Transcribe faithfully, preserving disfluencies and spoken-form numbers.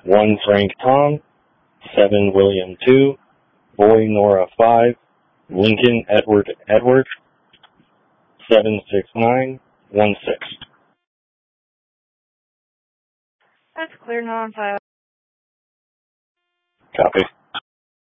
one Frank Tom, seven William two, Boy Nora five, Lincoln Edward Edward, seven six nine one six. That's clear, non-file. Copy.